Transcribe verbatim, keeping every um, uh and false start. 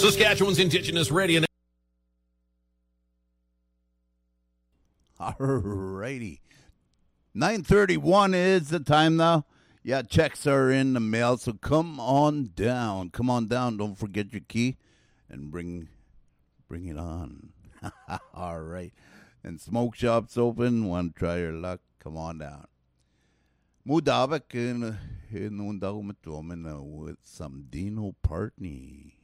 Saskatchewan's Indigenous Radio. Alrighty. nine thirty-one is the time now. Yeah, checks are in the mail, so come on down. Come on down. Don't forget your key and bring bring it on. All right. And smoke shops open. Want to try your luck? Come on down. Mudabak in in with some Dino Partney.